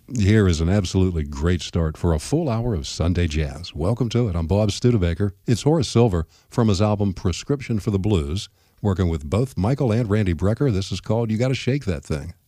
Here is an absolutely great start for a full hour of Sunday jazz. Welcome to it. I'm Bob Studebaker. It's Horace Silver from his album Prescription for the Blues, working with both Michael and Randy Brecker. This is called You Gotta Shake That Thing.